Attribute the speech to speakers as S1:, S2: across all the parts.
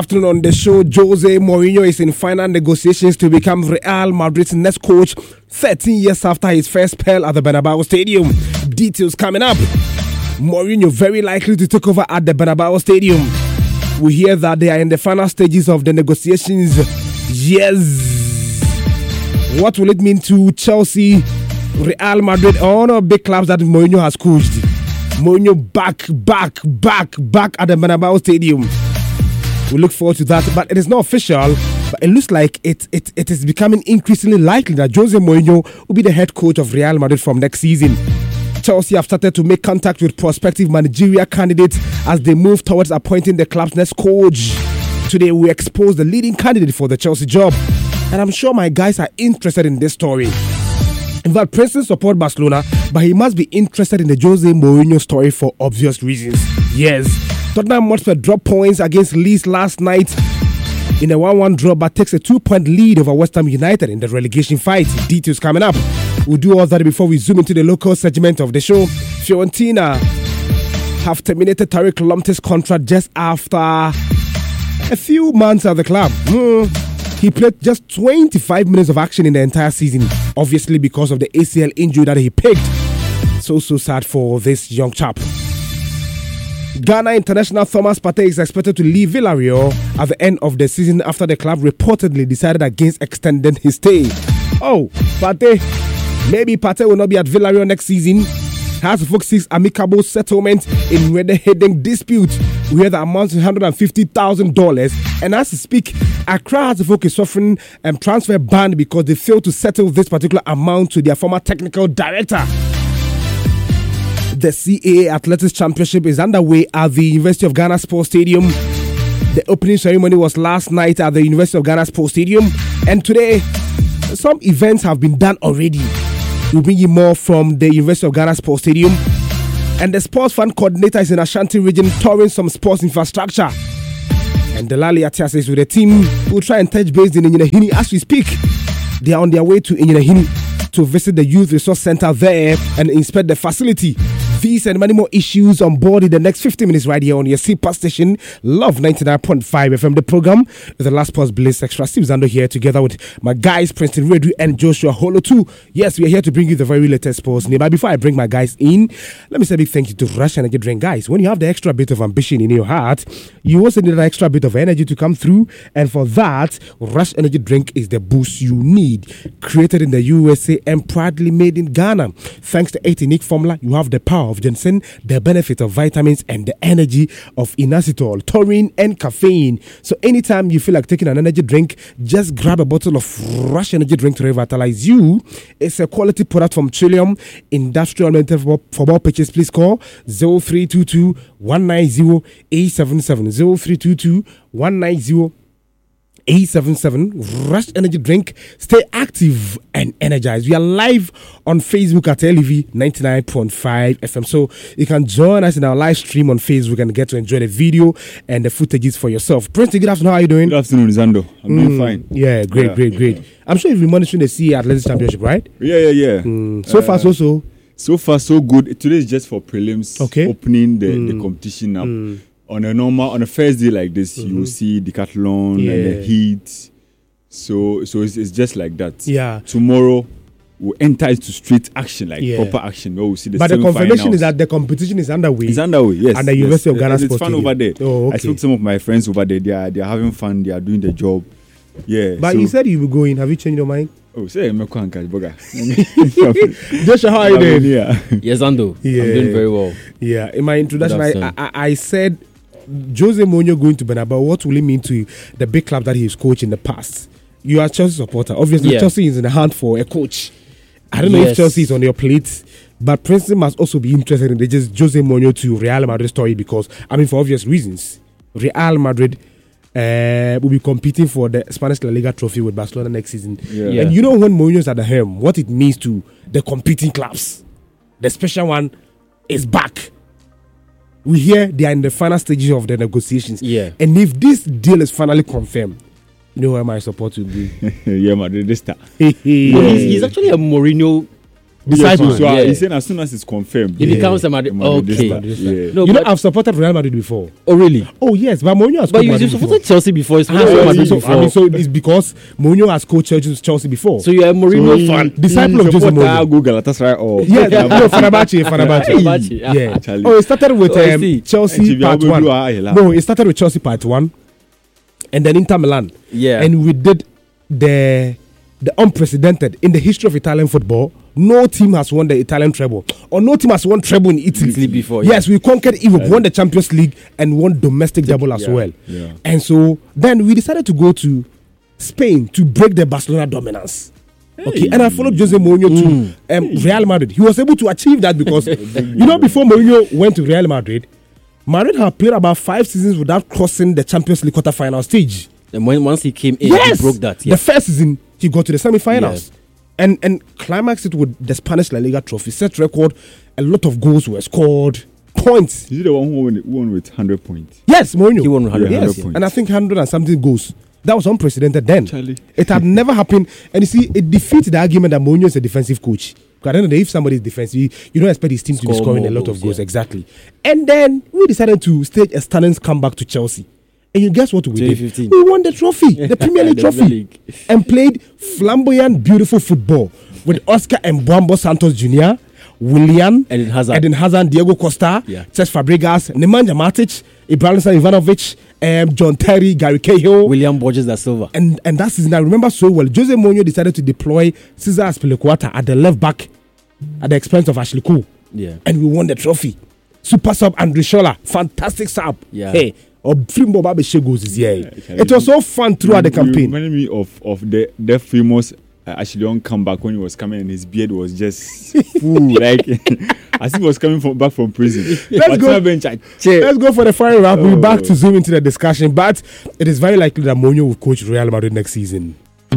S1: Afternoon on the show, Jose Mourinho is in final negotiations to become Real Madrid's next coach 13 years after his first spell at the Bernabeu Stadium. Details coming up. Mourinho very likely to take over at the Bernabeu Stadium. We hear that they are in the final stages of the negotiations. Yes. What will it mean to Chelsea, Real Madrid, all the big clubs that Mourinho has coached? Mourinho back at the Bernabeu Stadium. We look forward to that, but it is not official. But it looks like it is becoming increasingly likely that Jose Mourinho will be the head coach of Real Madrid from next season. Chelsea have started to make contact with prospective managerial candidates as they move towards appointing the club's next coach. Today we expose the leading candidate for the Chelsea job, and I'm sure my guys are interested in this story. In fact, Princeton support Barcelona, but he must be interested in the Jose Mourinho story for obvious reasons. Yes. Tottenham Hotspur dropped points against Leeds last night in a 1-1 draw, but takes a 2-point lead over West Ham United in the relegation fight. Details coming up. We'll do all that before we zoom into the local segment of the show. Fiorentina have terminated Tariq Lamptey's contract just after a few months at the club. He played just 25 minutes of action in the entire season, obviously because of the ACL injury that he picked. So sad for this young chap. Ghana international Thomas Partey is expected to leave Villarreal at the end of the season after the club reportedly decided against extending his stay. Oh, Partey. Maybe Partey will not be at Villarreal next season. Has seeks amicable settlement in heading dispute. We hear the amount of $150,000. And as we speak, Accra has is suffering a transfer ban because they failed to settle this particular amount to their former technical director. The CAA Athletics Championship is underway at the University of Ghana Sports Stadium. The opening ceremony was last night at the University of Ghana Sports Stadium. And today, some events have been done already. We'll bring you more from the University of Ghana Sports Stadium. And the sports fund coordinator is in Ashanti region touring some sports infrastructure. And Delali Atias is with the team who will try and touch base in Enyinahini as we speak. They are on their way to Enyinahini to visit the Youth Resource Center there and inspect the facility. These and many more issues on board in the next 50 minutes right here on your CPAS station, Love 99.5 FM. The program with the last pause Bliss Extra. Steve Zando here together with my guys, Princeton Redu and Joshua Holo too. Yes, we are here to bring you the very latest sports news. But before I bring my guys in, let me say a big thank you to Rush Energy Drink. Guys, when you have the extra bit of ambition in your heart, you also need an extra bit of energy to come through. And for that, Rush Energy Drink is the boost you need. Created in the USA and proudly made in Ghana. Thanks to a unique formula, you have the power of ginseng, the benefit of vitamins, and the energy of inositol, taurine, and caffeine. So anytime you feel like taking an energy drink, just grab a bottle of Rush Energy Drink to revitalize you. It's a quality product from Trillium Industrial Limited. For more purchase, please call 0322 190 877 0322 190 877. Rush Energy Drink. Stay active and energized. We are live on Facebook at LEV 99.5 FM. So you can join us in our live stream on Facebook and get to enjoy the video and the footages for yourself. Prince, good afternoon. How are you doing?
S2: Good afternoon, Zando. I'm doing fine.
S1: Yeah, great. I'm sure you've been monitoring the CAA Athletics Championship, right?
S2: Yeah.
S1: So far, so.
S2: So far, so good. Today is just for prelims.
S1: Okay.
S2: Opening the competition up. On a first day like this, you will see decathlon and the heat. So it's just like that.
S1: Yeah.
S2: Tomorrow we'll enter into straight action, like proper action. Where we'll see the
S1: but the confirmation is that the competition is underway.
S2: It's underway, yes.
S1: At the University of Ghana Sports
S2: It's fun over there.
S1: Oh, okay.
S2: I spoke to some of my friends over there. They are having fun. They are doing the job. Yeah.
S1: But you said you were going. Have you changed your mind?
S2: Oh, say I'm Joshua,
S1: how are you doing?
S2: Yeah.
S3: Yes, Ando.
S1: Yeah.
S3: I'm doing very well.
S1: Yeah. In my introduction, I said Jose Mourinho going to Bernabeu, what will it mean to the big club that he's coached in the past? You are a Chelsea supporter. Obviously, Chelsea is in the hunt for a coach. I don't know if Chelsea is on your plate, but Princeton must also be interested in the Jose Mourinho to Real Madrid story because, for obvious reasons, Real Madrid will be competing for the Spanish La Liga trophy with Barcelona next season.
S2: Yeah.
S1: And you know when Mourinho is at the helm, what it means to the competing clubs. The special one is back. We hear they are in the final stages of the negotiations.
S3: Yeah.
S1: And if this deal is finally confirmed, you know where my support will be.
S2: Yeah, Madrid star.
S3: He's actually a Mourinho
S1: Disciple.
S2: So he's saying as soon as it's confirmed,
S3: He becomes a Madrid. Okay.
S2: Yeah.
S3: No,
S1: You know,
S3: but-
S1: I've supported Real Madrid before.
S3: oh really?
S1: Oh yes, but Mourinho has
S3: But
S1: coached
S3: you
S1: Madrid
S3: supported
S1: before.
S3: Chelsea before. It's not
S1: So,
S3: Madrid
S1: so,
S3: before.
S1: so it's because Mourinho has coached Chelsea before.
S3: So you're a Mourinho fan.
S1: Disciple of Jose Mourinho.
S2: Google, that's right. Oh,
S1: Yeah, no, Fenerbahce.
S3: Fenerbahce,
S1: Yeah.
S2: Charlie.
S1: Oh, it started with
S3: Oh, I see.
S1: Chelsea part 1. No, it started with Chelsea part 1, and then Inter Milan.
S3: Yeah.
S1: And we did the unprecedented in the history of Italian football. No team has won the Italian treble, or no team has won treble in Italy
S3: before.
S1: Yes, we conquered Europe, won the Champions League, and won domestic double as well.
S2: Yeah.
S1: And so then we decided to go to Spain to break the Barcelona dominance. Okay, and I followed Jose Mourinho to Real Madrid. He was able to achieve that because, before Mourinho went to Real Madrid, Madrid had played about 5 seasons without crossing the Champions League quarter-final stage.
S3: And once he came in,
S1: Yes,
S3: he broke that.
S1: the first season he got to the semi-finals, and climaxed it with the Spanish La Liga trophy. Set record, a lot of goals were scored, points.
S2: Is he the one who won with 100 points?
S1: Yes, Mourinho.
S3: He won 100
S1: yes,
S2: points.
S1: and I think 100 and something goals. That was unprecedented then.
S2: Charlie.
S1: It had never happened, and you see, it defeats the argument that Mourinho is a defensive coach. Because at the end of the day, if somebody is defensive, you don't expect his team to be
S3: Score
S1: scoring a
S3: more
S1: lot of
S3: goals,
S1: goals.
S3: yeah.
S1: Exactly. And then we decided to stage a stunning comeback to Chelsea. And you guess what we did?
S3: 2015.
S1: We won the trophy, the Premier League
S3: The
S1: trophy,
S3: Premier League.
S1: and played flamboyant, beautiful football with Oscar Mbambo Santos Jr., Willian,
S3: Eden
S1: Hazard, Diego Costa,
S3: Yeah.
S1: Cesc Fabregas, Nemanja Matic, Ibrahim Ivanovic, John Terry, Gary Cahill,
S3: William Borges da Silva.
S1: and that season I remember so well. Jose Mourinho decided to deploy Cesar Azpilicueta at the left back at the expense of Ashley Cole,
S3: Yeah.
S1: and we won the trophy. Super sub Andrew Scholler, fantastic sub.
S3: Yeah.
S1: Hey, Frimo Babe Shegos is here.
S2: Charlie,
S1: It was so fun throughout the
S2: You
S1: campaign.
S2: reminded me of the famous Ashley comeback when he was coming and his beard was just full, like as if he was coming back from prison.
S1: Let's go. Let's go for the final wrap. We'll be back to zoom into the discussion, but it is very likely that Mourinho will coach Real Madrid next season.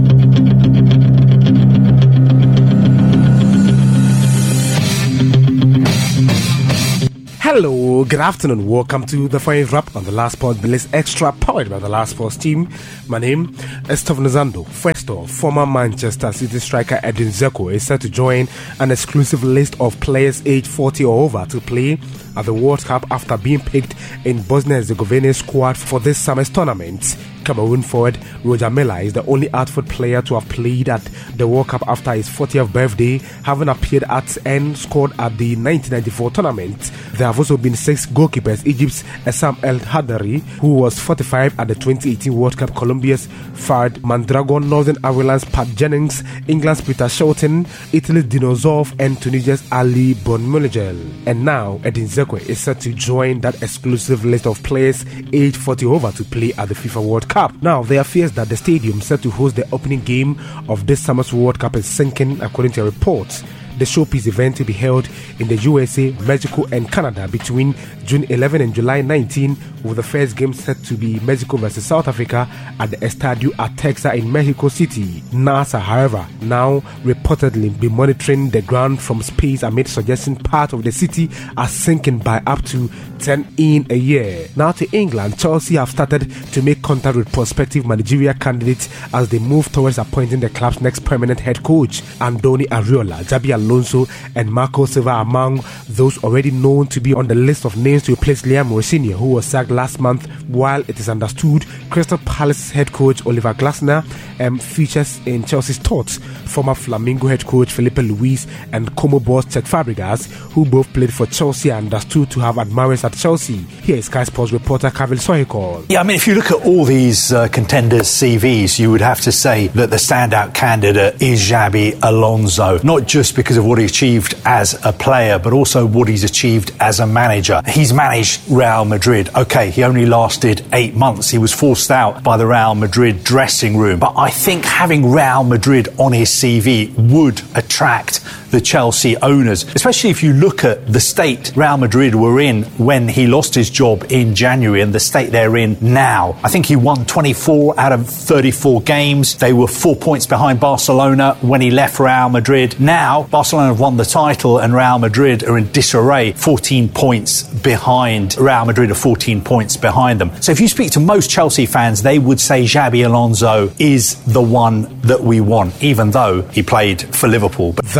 S1: Hello, good afternoon. Welcome to the final wrap on the Last Sports Bliss Extra, powered by the Last Sports team. My name is Stephen Zando. First off, former Manchester City striker Edin Dzeko is set to join an exclusive list of players aged 40 or over to play at the World Cup after being picked in Bosnia-Herzegovina's squad for this summer's tournament. Cameroon forward Roger Milla is the only outfield player to have played at the World Cup after his 40th birthday, having appeared at and scored at the 1994 tournament. There have also been 6 goalkeepers: Egypt's Essam El Hadari, who was 45 at the 2018 World Cup, Colombia's Fard Mondragon, Northern Ireland's Pat Jennings, England's Peter Shilton, Italy's Dino Zoff, and Tunisia's Ali Bonmulgel. And now Edin Dzeko is set to join that exclusive list of players aged 40 over to play at the FIFA World Cup. Now, there are fears that the stadium set to host the opening game of this summer's World Cup is sinking, according to reports. The showpiece event will be held in the USA, Mexico, and Canada between June 11 and July 19, with the first game set to be Mexico versus South Africa at the Estadio Azteca in Mexico City. NASA, however, now reportedly be monitoring the ground from space amid suggesting part of the city are sinking by up to 10 in a year. Now to England, Chelsea have started to make contact with prospective managerial candidates as they move towards appointing the club's next permanent head coach. Andoni Areola, Xabi Alonso, and Marco Silva are among those already known to be on the list of names to replace Liam Rossini, who was sacked last month, while it is understood Crystal Palace head coach Oliver Glasner features in Chelsea's thoughts. Former Flamengo head coach Felipe Luis and Como boss Cesc Fabregas, who both played for Chelsea, are understood to have admirers at Chelsea. Here is Sky Sports reporter Kavil Sohikol.
S4: Yeah, I mean, if you look at all these contenders' CVs, you would have to say that the standout candidate is Xabi Alonso, not just because of what he achieved as a player, but also what he's achieved as a manager. He's managed Real Madrid. Okay, he only lasted 8 months. He was forced out by the Real Madrid dressing room. But I think having Real Madrid on his CV would attract the Chelsea owners, especially if you look at the state Real Madrid were in when he lost his job in January and the state they're in now. I think he won 24 out of 34 games. They were 4 points behind Barcelona when he left Real Madrid. Now, Barcelona have won the title and Real Madrid are in disarray, 14 points behind. Real Madrid are 14 points behind them. So if you speak to most Chelsea fans, they would say Xabi Alonso is the one that we want, even though he played for Liverpool.
S1: That was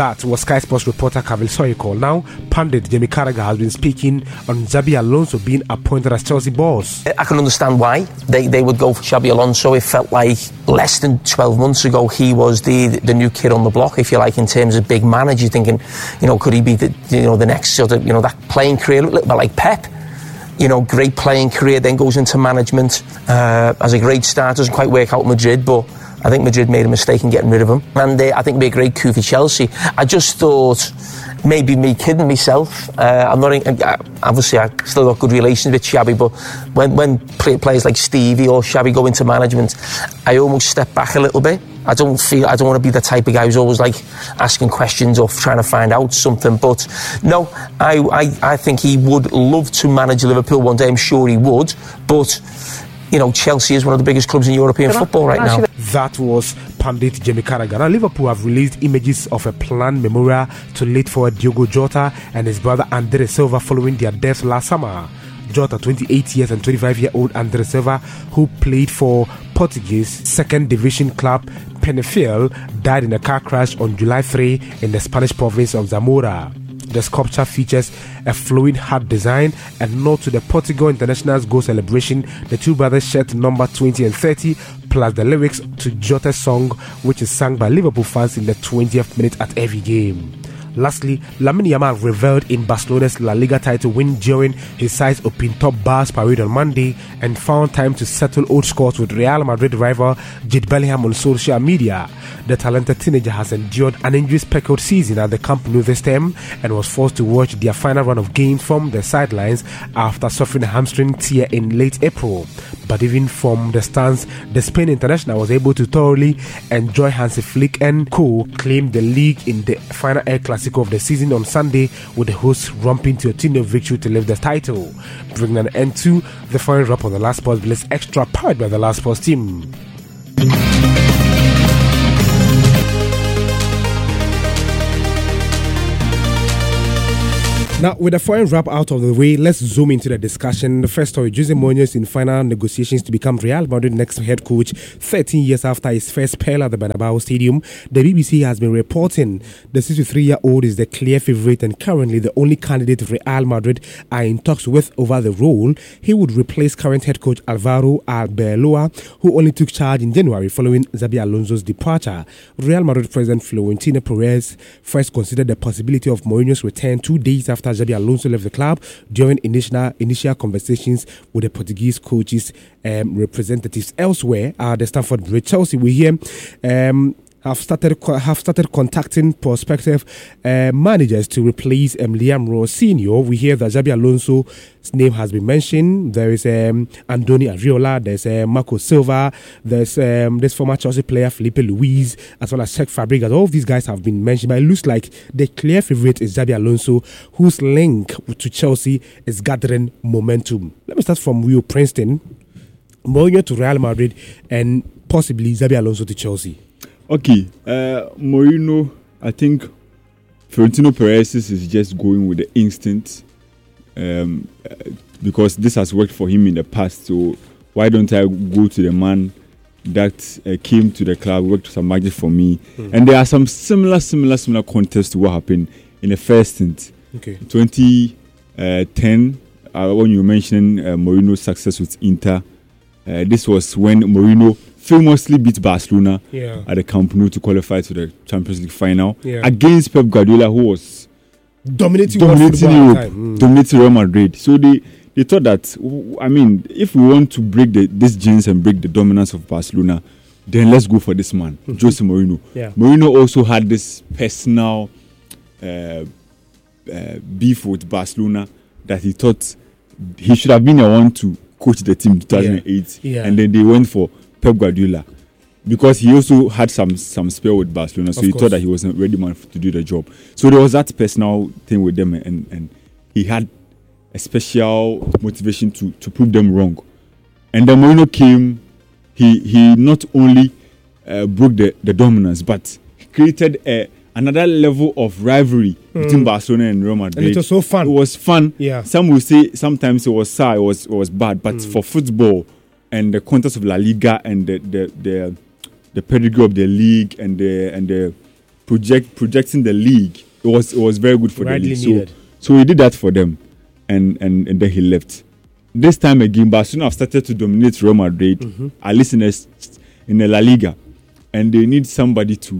S1: Sky Sports reporter Kavil Soyko. Now, pundit Jamie Carragher has been speaking on Xabi Alonso being appointed as Chelsea boss.
S5: I can understand why they would go for Xabi Alonso. It felt like less than 12 months ago he was the new kid on the block, if you like, in terms of big manager. You're thinking, could he be the next sort of, that playing career, a little bit like Pep. Great playing career, then goes into management, as a great start. Doesn't quite work out at Madrid, but I think Madrid made a mistake in getting rid of him. And I think it'd be a great coup for Chelsea. I just thought, maybe me kidding myself. I'm not. Obviously, I still got good relations with Xabi, but when players like Stevie or Xabi go into management, I almost step back a little bit. I don't want to be the type of guy who's always like asking questions or trying to find out something. But no, I think he would love to manage Liverpool one day. I'm sure he would. But Chelsea is one of the biggest clubs in European football right now.
S1: That was pundit Jamie Carragher. Now, Liverpool have released images of a planned memorial to late forward Diogo Jota and his brother Andre Silva following their deaths last summer. Jota, 28 years and 25-year-old Andre Silva, who played for Portuguese second division club Penafiel, died in a car crash on July 3 in the Spanish province of Zamora. The sculpture features a flowing heart design and nod to the Portugal International's goal celebration. The two brothers shared number 20 and 30, plus the lyrics to Jota's song, which is sung by Liverpool fans in the 20th minute at every game. Lastly, Lamine Yamal reveled in Barcelona's La Liga title win during his side's Open Top Bars parade on Monday and found time to settle old scores with Real Madrid rival Jude Bellingham on social media. The talented teenager has endured an injury-speckled season at the Camp Nou this term and was forced to watch their final run of games from the sidelines after suffering a hamstring tear in late April. But even from the stands, the Spain international was able to thoroughly enjoy Hansi Flick and co. claim the league in the final El Clasico of the season on Sunday, with the hosts romping to a 2-0 victory to lift the title, bringing an end to the final wrap on the Last Sports Blitz extra powered by the Last Sports team. Now, with the foreign wrap out of the way, let's zoom into the discussion. The first story, Jose Mourinho is in final negotiations to become Real Madrid next head coach 13 years after his first spell at the Bernabeu Stadium. The BBC has been reporting the 63-year-old is the clear favourite and currently the only candidate Real Madrid are in talks with over the role. He would replace current head coach Alvaro Arbeloa, who only took charge in January following Xabi Alonso's departure. Real Madrid President Florentino Perez first considered the possibility of Mourinho's return 2 days after Xabi Alonso left the club during initial conversations with the Portuguese coaches representatives. Elsewhere, the Stamford Bridge, Chelsea, we hear have started contacting prospective managers to replace Liam Rowe Senior. We hear that Xabi Alonso's name has been mentioned. There is Andoni Ariola, there's Marco Silva, there's this former Chelsea player Felipe Luis, as well as Cesc Fabregas. All of these guys have been mentioned, but it looks like the clear favourite is Xabi Alonso, whose link to Chelsea is gathering momentum. Let me start from Rio Princeton, Mourinho to Real Madrid, and possibly Xabi Alonso to Chelsea.
S2: Okay, Mourinho, I think Florentino Perez is just going with the instinct because this has worked for him in the past. So why don't I go to the man that came to the club, worked some magic for me? And there are some similar contests to what happened in the first stint.
S1: Okay.
S2: 2010, when you were mentioning Mourinho's success with Inter, this was when Mourinho famously beat Barcelona at the Camp Nou to qualify to the Champions League final against Pep Guardiola, who was dominating Europe, dominating Real Madrid. So they thought that, I mean, if we want to break this genes and break the dominance of Barcelona, then let's go for this man, Jose Mourinho. Mourinho also had this personal beef with Barcelona that he thought he should have been the one to coach the team in 2008, and then they went for Pep Guardiola because he also had some spell with Barcelona, so he thought that he wasn't ready man to do the job. So there was that personal thing with them, and he had a special motivation to prove them wrong. And then Mourinho came, he not only broke the dominance, but he created another level of rivalry between Barcelona and Real Madrid.
S1: And it was so fun.
S2: It was fun.
S1: Yeah.
S2: Some will say sometimes it was sad, it was bad, but for football and the context of La Liga and the pedigree of the league and the projecting the league, it was very good for
S1: Rightly
S2: the league.
S1: needed.
S2: So he did that for them, and then he left. This time again, Barcelona have started to dominate Real Madrid, at least in the La Liga, and they need somebody to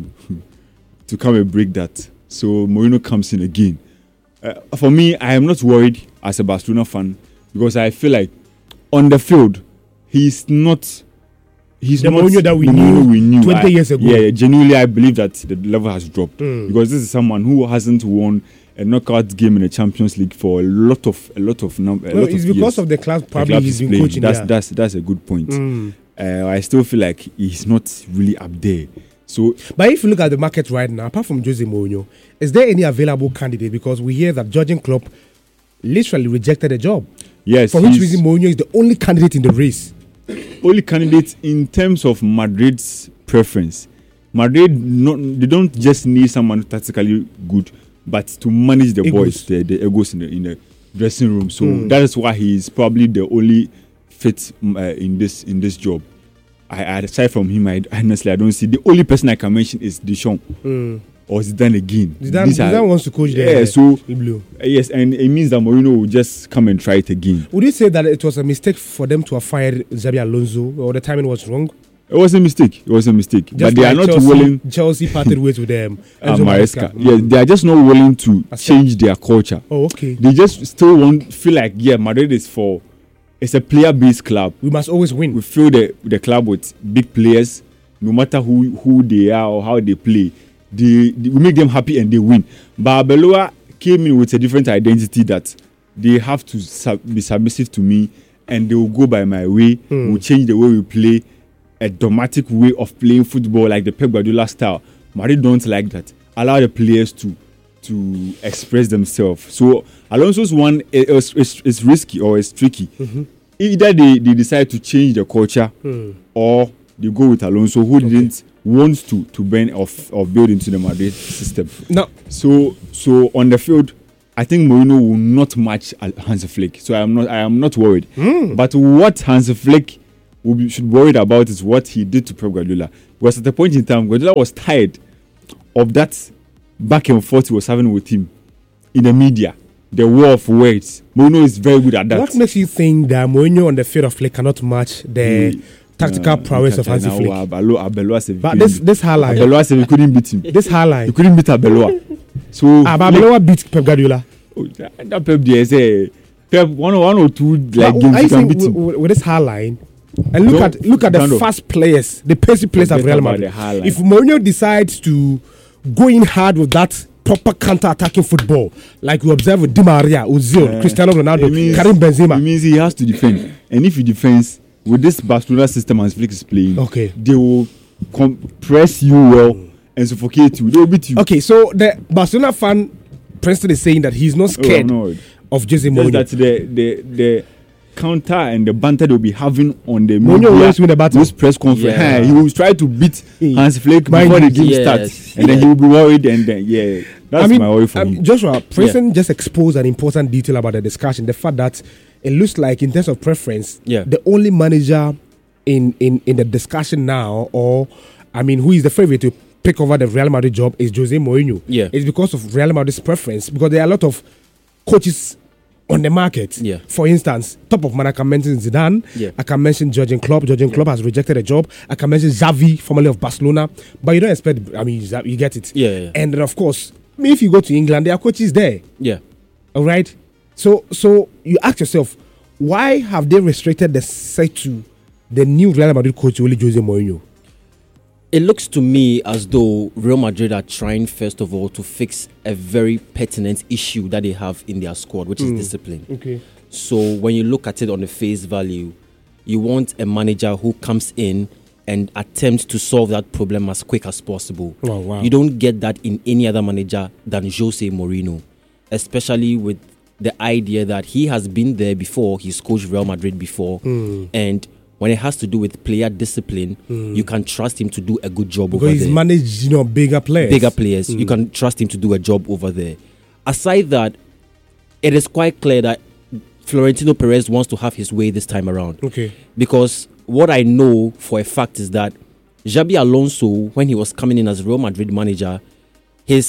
S2: come and break that. So Mourinho comes in again. For me, I am not worried as a Barcelona fan because I feel like on the field, he's not the
S1: Mourinho that we knew 20 years ago.
S2: Yeah, genuinely, I believe that the level has dropped because this is someone who hasn't won a knockout game in the Champions League for a lot of
S1: It's because
S2: years.
S1: of the club probably he's been coaching.
S2: That's a good point. I still feel like he's not really up there. So,
S1: but if you look at the market right now, apart from Jose Mourinho, is there any available candidate? Because we hear that Jurgen Klopp literally rejected a job.
S2: Yes.
S1: For which reason Mourinho is the only candidate in the race?
S2: Only candidate in terms of Madrid's preference. Madrid, they don't just need someone tactically good, but to manage the boys, the egos in the dressing room. So that is why he is probably the only fit in this job. Aside from him, honestly, I don't see. The only person I can mention is Deschamps or Zidane again.
S1: Zidane wants to coach
S2: blue. Yes, and it means that Mourinho will just come and try it again.
S1: Would you say that it was a mistake for them to have fired Xabi Alonso, or the timing was wrong?
S2: It was a mistake. But they are not willing.
S1: Chelsea parted ways with them.
S2: Maresca. Yeah, they are just not willing to change their culture.
S1: Oh, okay.
S2: They just still feel like Madrid it's a player-based club.
S1: We must always win.
S2: We fill the club with big players, no matter who they are or how they play. We make them happy and they win. But Arbeloa came in with a different identity that they have to be submissive to me and they will go by my way. We'll change the way we play, a dramatic way of playing football like the Pep Guardiola style. Madrid don't like that. Allow the players to express themselves. So Alonso's one is risky or is tricky. Either they decide to change the culture or they go with Alonso who didn't want to bend or build into the Madrid system.
S1: No.
S2: So on the field, I think Mourinho will not match Hansi Flick. So I am not worried. But what Hansi Flick should be worried about is what he did to Pep Guardiola. Because at a point in time, Guardiola was tired of that back and forth he was having with him in the media. The war of words. Mourinho is very good at that.
S1: What makes you think that Mourinho on the field of Flick cannot match the tactical prowess of Hansi Flick? But this highlight.
S2: Arbeloa said he couldn't beat him.
S1: This highlight.
S2: He couldn't beat Arbeloa. So
S1: Arbeloa beat Pep Guardiola.
S2: That Pep there say Pep one or two like games you can beat him.
S1: With this highline. And look at the fast players, the pacey players of Real Madrid. If Mourinho decides to go in hard with that proper counter-attacking football, like we observe with Di Maria, Ozil, Cristiano Ronaldo, Karim Benzema,
S2: it means he has to defend. And if he defends with this Barcelona system as Flick is playing, they will compress you well and suffocate you. They will beat you.
S1: Okay, so the Barcelona fan, Preston is saying that he's not scared of Jose Mourinho.
S2: That's the counter and the banter they'll be having on the
S1: this
S2: press conference. He will try to beat Hans Flick before the game starts, and then he will be worried. And then that's my worry for him.
S1: Joshua, Preston just exposed an important detail about the discussion: the fact that it looks like, in terms of preference, the only manager in the discussion now, or who is the favorite to pick over the Real Madrid job is Jose Mourinho. It's because of Real Madrid's preference, because there are a lot of coaches on the market. For instance, top of mind, I can mention Zidane. I can mention Jurgen Klopp. Jurgen Klopp has rejected a job. I can mention Xavi, formerly of Barcelona. But you don't expect, you get it. And then, of course, if you go to England, there are coaches there. All right? So you ask yourself, why have they restricted the set to the new Real Madrid coach, only Jose Mourinho?
S3: It looks to me as though Real Madrid are trying, first of all, to fix a very pertinent issue that they have in their squad, which is discipline.
S1: Okay.
S3: So when you look at it on the face value, you want a manager who comes in and attempts to solve that problem as quick as possible.
S1: Oh, wow.
S3: You don't get that in any other manager than Jose Mourinho, especially with the idea that he has been there before, he's coached Real Madrid before, and when it has to do with player discipline, you can trust him to do a good job over there.
S1: Because he's managed, bigger players.
S3: You can trust him to do a job over there. Aside that, it is quite clear that Florentino Perez wants to have his way this time around.
S1: Okay.
S3: Because what I know for a fact is that Xabi Alonso, when he was coming in as Real Madrid manager, his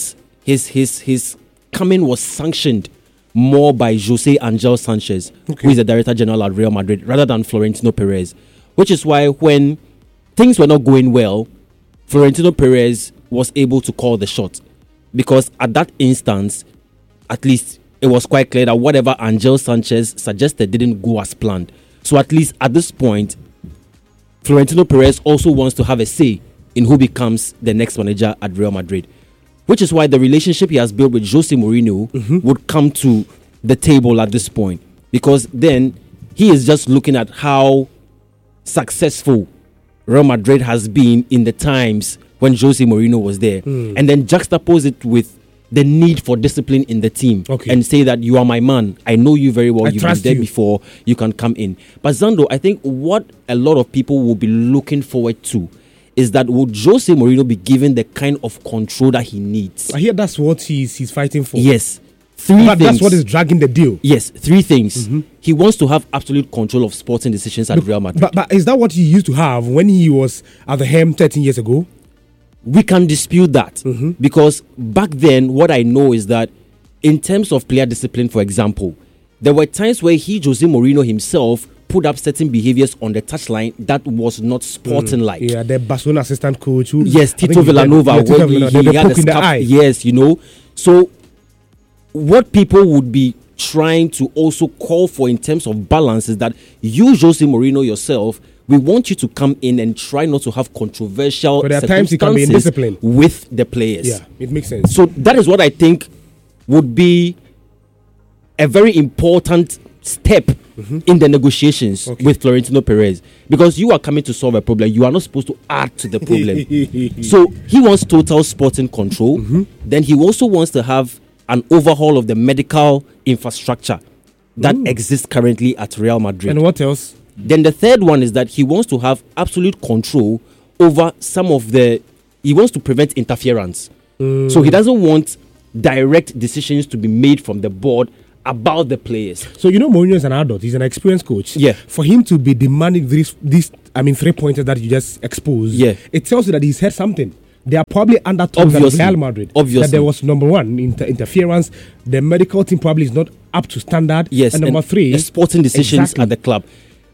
S3: his coming was sanctioned more by Jose Angel Sanchez, who is the Director General at Real Madrid, rather than Florentino Perez. Which is why when things were not going well, Florentino Perez was able to call the shot. Because at that instance, at least it was quite clear that whatever Angel Sanchez suggested didn't go as planned. So at least at this point, Florentino Perez also wants to have a say in who becomes the next manager at Real Madrid. Which is why the relationship he has built with Jose Mourinho would come to the table at this point. Because then he is just looking at how successful Real Madrid has been in the times when Jose Mourinho was there. And then juxtapose it with the need for discipline in the team. And say that you are my man. I know you very well. You've been there before. You can come in. But Zando, I think what a lot of people will be looking forward to is that would Jose Mourinho be given the kind of control that he needs?
S1: I hear that's what he's fighting for.
S3: Yes.
S1: But that's what is dragging the deal.
S3: Yes, 3 things. He wants to have absolute control of sporting decisions at Real Madrid.
S1: But is that what he used to have when he was at the helm 13 years ago?
S3: We can dispute that. Because back then, what I know is that in terms of player discipline, for example, there were times where Jose Mourinho himself put up certain behaviors on the touchline that was not sporting like.
S1: Yeah, the Barcelona assistant coach.
S3: Yes, Tito Villanova. He had a scarf. Yes, you know. So what people would be trying to also call for in terms of balance is that you, Jose Mourinho yourself, we want you to come in and try not to have controversial
S1: but there are times you can be indisciplined
S3: with the players.
S1: Yeah, it makes sense.
S3: So that is what I think would be a very important step in the negotiations with Florentino Perez, because you are coming to solve a problem. You are not supposed to add to the problem. So he wants total sporting control. Then he also wants to have an overhaul of the medical infrastructure that exists currently at Real Madrid.
S1: And what else?
S3: Then the third one is that he wants to have absolute control over some of the... He wants to prevent interference. So he doesn't want direct decisions to be made from the board about the players.
S1: So you know Mourinho is an adult. He's an experienced coach.
S3: Yeah.
S1: For him to be demanding these 3 pointers that you just exposed, it tells you that he's heard something. They are probably under talks at Real Madrid.
S3: Obviously.
S1: That there was number 1, interference. The medical team probably is not up to standard.
S3: Yes.
S1: And number 3,
S3: the sporting decisions at the club.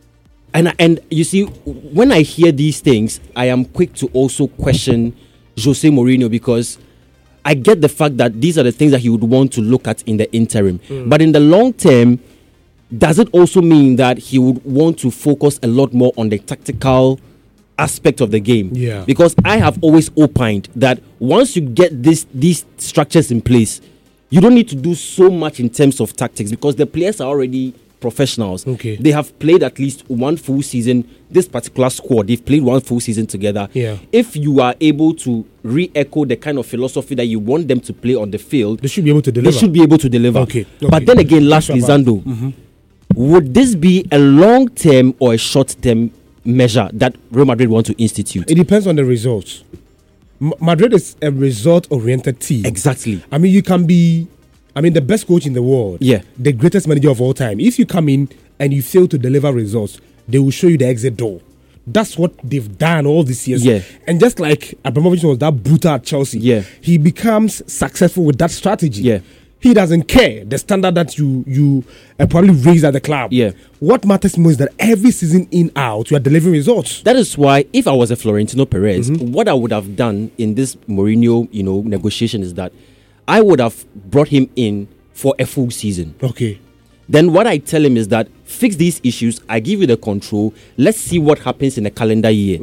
S3: And you see, when I hear these things, I am quick to also question Jose Mourinho, because I get the fact that these are the things that he would want to look at in the interim. But in the long term, does it also mean that he would want to focus a lot more on the tactical aspect of the game?
S1: Yeah.
S3: Because I have always opined that once you get these structures in place, you don't need to do so much in terms of tactics, because the players are already professionals. They have played at least 1 full season. This particular squad, they've played 1 full season together. If you are able to re-echo the kind of philosophy that you want them to play on the field,
S1: they should be able to deliver.
S3: But then again, lastly, Zando, would this be a long-term or a short-term measure that Real Madrid want to institute?
S1: It depends on the results. Madrid is a result-oriented team.
S3: Exactly.
S1: I mean, you can be the best coach in the world. The greatest manager of all time. If you come in and you fail to deliver results, they will show you the exit door. That's what they've done all these years. And just like Abramovich was that brutal at Chelsea, he becomes successful with that strategy. He doesn't care the standard that you probably raise at the club. What matters most is that every season in out, you are delivering results.
S3: That is why, if I was a Florentino Perez, what I would have done in this Mourinho, negotiation is that I would have brought him in for a full season. Then what I tell him is that fix these issues. I give you the control. Let's see what happens in a calendar year.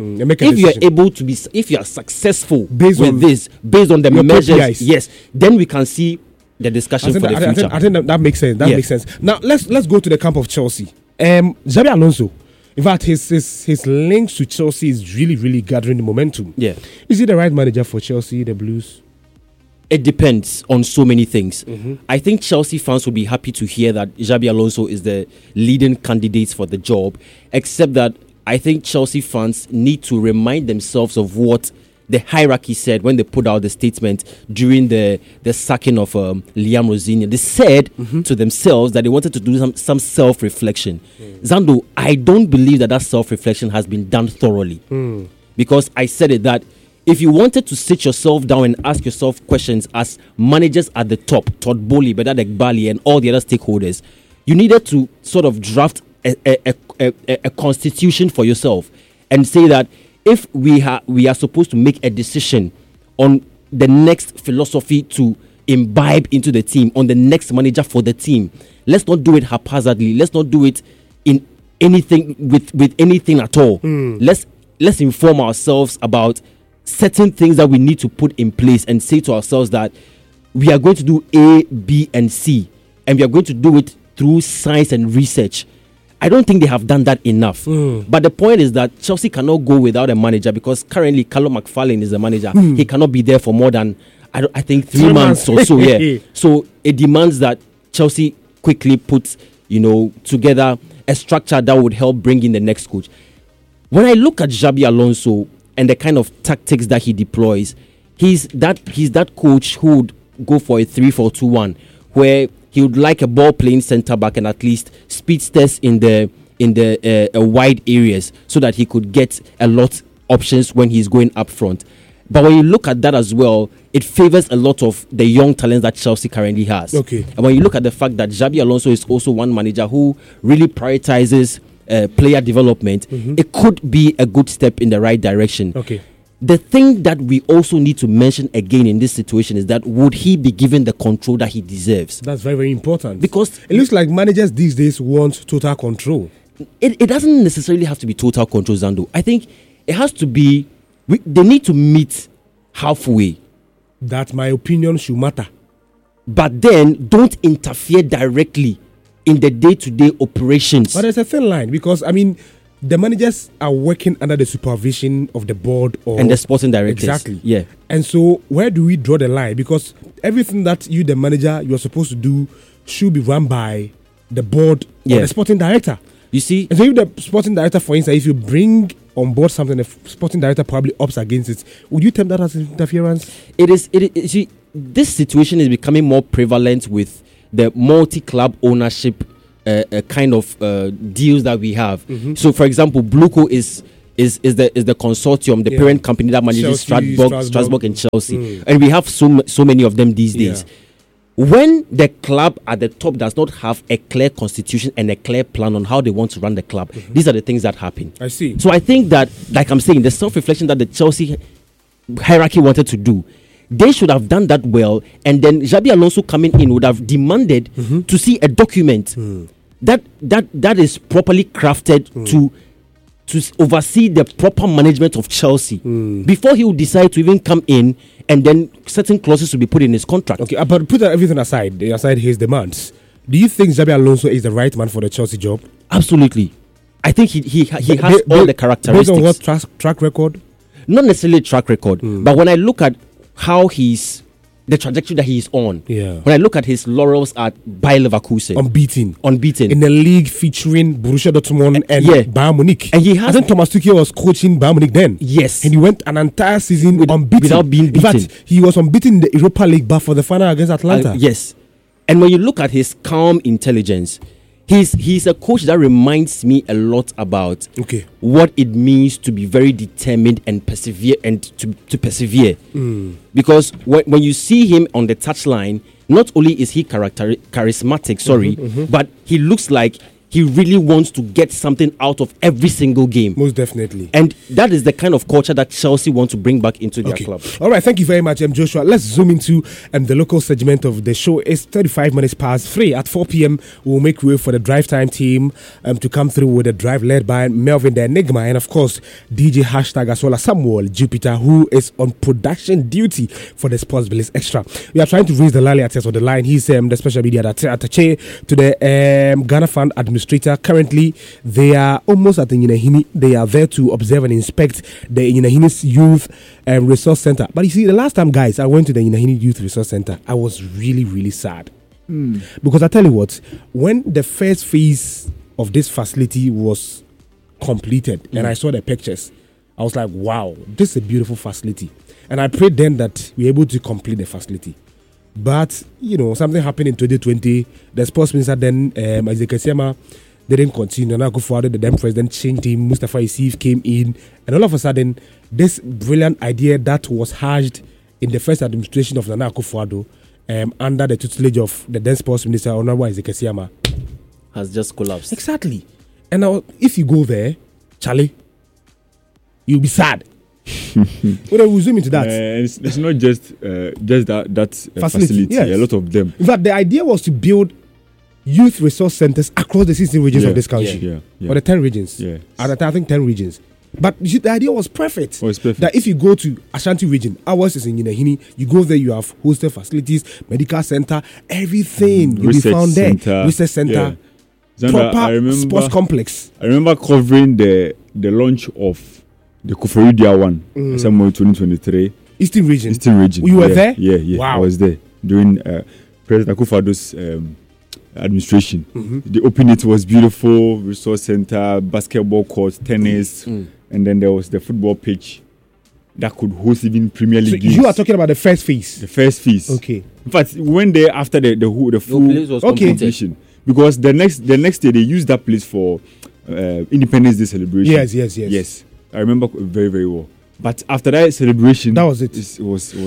S3: If you are successful based on the measures,
S1: yes,
S3: then we can see the discussion for the future.
S1: I think that makes sense. That makes sense. Now let's go to the camp of Chelsea. Xabi Alonso. In fact, his links to Chelsea is really, really gathering the momentum. Is he the right manager for Chelsea, the Blues?
S3: It depends on so many things. I think Chelsea fans will be happy to hear that Xabi Alonso is the leading candidate for the job, except that I think Chelsea fans need to remind themselves of what the hierarchy said when they put out the statement during the sacking of Liam Rosenior. They said to themselves that they wanted to do some self-reflection. Zando, I don't believe that self-reflection has been done thoroughly. Because I said it that if you wanted to sit yourself down and ask yourself questions as managers at the top, Todd Bowley, Bedad Egbali, and all the other stakeholders, you needed to sort of draft a constitution for yourself and say that if we are supposed to make a decision on the next philosophy to imbibe into the team, on the next manager for the team, let's not do it haphazardly. Let's not do it in anything with anything at all. Let's inform ourselves about certain things that we need to put in place and say to ourselves that we are going to do A, B, and C, and we are going to do it through science and research. I don't think they have done that enough. But the point is that Chelsea cannot go without a manager because currently Callum McFarlane is the manager. He cannot be there for more than, I think, 3 months or so. Yeah. So it demands that Chelsea quickly puts, together a structure that would help bring in the next coach. When I look at Xabi Alonso and the kind of tactics that he deploys, he's that coach who would go for a 3-4-2-1 where he would like a ball playing centre back and at least speedsters in the wide areas so that he could get a lot options when he's going up front. But when you look at that as well, it favors a lot of the young talents that Chelsea currently has.
S1: Okay.
S3: And when you look at the fact that Xabi Alonso is also one manager who really prioritizes player development, it could be a good step in the right direction.
S1: Okay.
S3: The thing that we also need to mention again in this situation is that would he be given the control that he deserves?
S1: That's very, very important.
S3: Because
S1: it looks like managers these days want total control.
S3: It doesn't necessarily have to be total control, Zando. I think it has to be, they need to meet halfway.
S1: That my opinion should matter.
S3: But then don't interfere directly in the day-to-day operations.
S1: But there's a thin line because, the managers are working under the supervision of the board
S3: and the sporting directors.
S1: Exactly.
S3: Yeah.
S1: And so where do we draw the line? Because everything that you, the manager, you're supposed to do should be run by the board or the sporting director.
S3: You see?
S1: And so if the sporting director, for instance, if you bring on board something, the sporting director probably opts against it, would you term that as interference?
S3: It is. See, this situation is becoming more prevalent with the multi-club ownership kind of deals that we have. So, for example, Bluco is the consortium, the parent company that manages Strasbourg and Chelsea, and we have so many of them these days. When the club at the top does not have a clear constitution and a clear plan on how they want to run the club, these are the things that happen.
S1: I see.
S3: So I think that, like I'm saying, the self-reflection that the Chelsea hierarchy wanted to do, they should have done that well, and then Xabi Alonso coming in would have demanded to see a document that is properly crafted to oversee the proper management of Chelsea before he would decide to even come in, and then certain clauses will be put in his contract.
S1: Okay, but put everything aside his demands. Do you think Xabi Alonso is the right man for the Chelsea job?
S3: Absolutely. I think he has all the characteristics.
S1: Based on what track record?
S3: Not necessarily track record, but when I look at how the trajectory that he is on.
S1: Yeah.
S3: When I look at his laurels at Bayer Leverkusen, unbeaten
S1: in a league featuring Borussia Dortmund and Bayern Munich.
S3: And I
S1: think Thomas Tuchel was coaching Bayern Munich then.
S3: Yes,
S1: and he went an entire season unbeaten
S3: without being beaten.
S1: In fact, he was unbeaten in the Europa League, but for the final against Atlanta.
S3: Yes, and when you look at his calm intelligence, he's a coach that reminds me a lot about what it means to be very determined and persevere to persevere. Because when you see him on the touchline, not only is he charismatic, but he looks like he really wants to get something out of every single game.
S1: Most definitely.
S3: And that is the kind of culture that Chelsea want to bring back into their club.
S1: All right, thank you very much, Joshua. Let's zoom into the local segment of the show. It's 35 minutes past 3. At 4 p.m., we'll make way for the Drive Time team to come through with a drive led by Melvin the Enigma and, of course, DJ Hashtag as well as Samuel Jupiter, who is on production duty for the Sports Bliss Extra. We are trying to raise the Lally Artist on the line. He's the special media attaché to the Ghana Fund administrator. Currently, they are almost at the Nyinahini. They are there to observe and inspect the Nyinahini's Youth Resource Center. But you see, the last time, guys, I went to the Nyinahini Youth Resource Center, I was really, really sad. Because I tell you what, when the first phase of this facility was completed and I saw the pictures, I was like, wow, this is a beautiful facility. And I prayed then that we're able to complete the facility. But, something happened in 2020. The sports minister then, Isaac Esema, They didn't continue. Nana Akufo-Addo, the then president, changed him. Mustafa Yusuf came in, and all of a sudden, this brilliant idea that was hatched in the first administration of Nana Akufo-Addo, under the tutelage of the then sports minister Honorable Isaac Esiama,
S3: has just collapsed.
S1: Exactly. And now, if you go there, Charlie, you'll be sad. We'll zoom into that.
S2: It's not just that facility.
S1: Yes.
S2: A lot of them.
S1: In fact, the idea was to build youth resource centers across the 16 regions of this country. Or the 10 regions.
S2: Yeah.
S1: I think 10 regions. But you see, the idea was perfect.
S2: It's perfect.
S1: That if you go to Ashanti region, ours is in Yinahini, you go there, you have hostel facilities, medical center, everything. You'll be found there. Research center.
S2: Yeah.
S1: Proper sports complex.
S2: I remember covering the launch of the Koforidua one, somewhere 2023.
S1: Eastern region.
S2: You
S1: were there?
S2: Yeah.
S1: Wow.
S2: I was there during President Akufo-Addo's administration. The opening, it was beautiful. Resource center, basketball court, tennis, and then there was the football pitch that could host even Premier League games.
S1: You are talking about the first phase.
S2: The first phase.
S1: Okay.
S2: In fact, we went there after the full completion, because the next day they used that place for Independence Day celebration. Yes. I remember very, very well. But after that celebration,
S1: that was it.
S2: It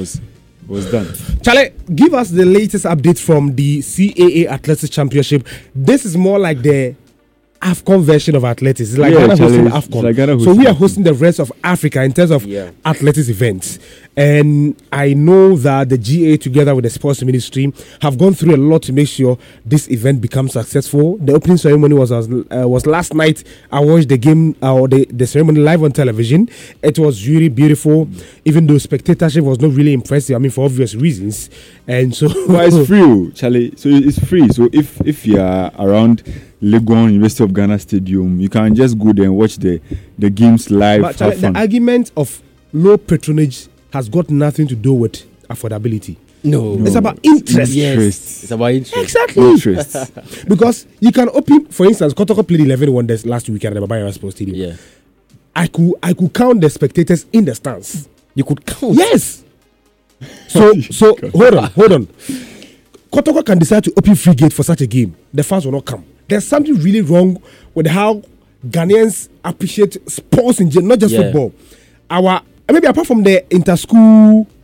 S2: was done.
S1: Charlie, give us the latest update from the CAA Athletics Championship. This is more like the AFCON version of athletics. It's like Ghana hosting AFCON. So we are hosting the rest of Africa in terms of athletics events. And I know that the GA, together with the sports ministry, have gone through a lot to make sure this event becomes successful. The opening ceremony was last night. I watched the game or the ceremony live on television. It was really beautiful, even though spectatorship was not really impressive. I mean, for obvious reasons. And so,
S2: well, it's free, Charlie. So it's free. So if you are around Legon University of Ghana Stadium, you can just go there and watch the games live.
S1: But Charlie, the argument of low patronage has got nothing to do with affordability.
S3: No.
S1: It's about interest.
S3: Yes. It's about interest.
S1: Exactly. Interest. Because you can open, for instance, Kotoko played 11 wonders last weekend at the Baba Yara Sports Stadium.
S3: Yeah.
S1: I could count the spectators in the stands.
S3: You could count?
S1: Yes. So hold on. Kotoko can decide to open free gate for such a game. The fans will not come. There's something really wrong with how Ghanaians appreciate sports in general, not just football. Maybe apart from the inter-school